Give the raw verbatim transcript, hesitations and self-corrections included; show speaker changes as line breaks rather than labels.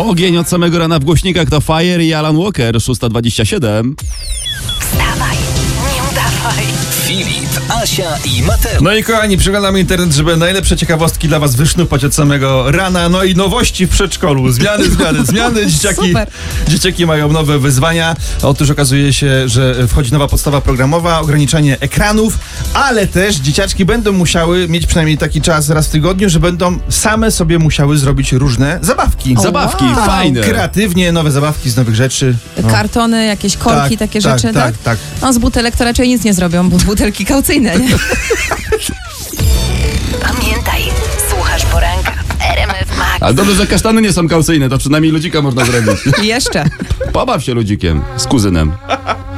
Ogień od samego rana w głośnikach to Fire i Alan Walker, szósta dwadzieścia siedem.
Wstawaj, nie udawaj.
Filip, Asia i Mateusz.
No i kochani, przeglądamy internet, żeby najlepsze ciekawostki dla was wysznupać od samego rana. No i nowości w przedszkolu. Zmiany, zmiany, zmiany. Dzieciaki,
Super.
dzieciaki mają nowe wyzwania. Otóż okazuje się, że wchodzi nowa podstawa programowa, ograniczenie ekranów, ale też dzieciaczki będą musiały mieć przynajmniej taki czas raz w tygodniu, że będą same sobie musiały zrobić różne zabawki.
O,
Zabawki,
wow.
fajne.
Kreatywnie, nowe zabawki z nowych rzeczy. No.
Kartony, jakieś korki,
Tak,
takie
tak,
rzeczy,
tak, tak.
No z butelek to raczej nic nie zrobią, bo butelki kaucyjne, nie?
Pamiętaj, słuchasz poranka w R M F Max.
Ale dobrze, że kasztany nie są kaucyjne, to przynajmniej ludzika można zrobić.
Jeszcze.
Pobaw się ludzikiem z kuzynem.